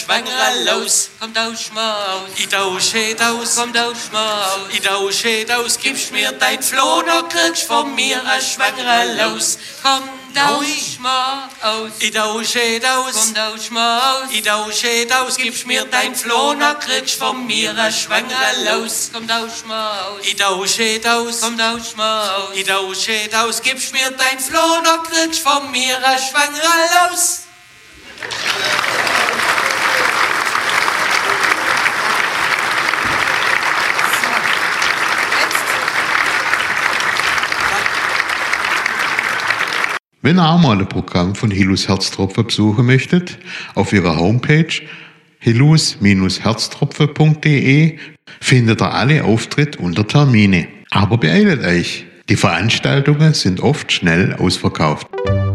schwanger los. Kommt aus Maus, ich tausche aus, kommt aus Maus, ich tausche aus, gibst mir dein Floh, dann kriegst von mir ein schwanger los. Kommt aus Maus, ich tausche aus, kommt aus Maus, ich tausche aus, gibst mir dein Floh, dann kriegst von mir ein schwanger los. Kommt aus Maus, ich tausche aus, kommt aus Maus, ich tausche aus, gibst mir dein Floh, dann kriegst von mir ein schwanger los. Wenn ihr auch mal ein Programm von Hillus Herztropfen besuchen möchtet, auf ihrer Homepage hillus-herztropfen.de findet ihr alle Auftritte und Termine. Aber beeilt euch, die Veranstaltungen sind oft schnell ausverkauft.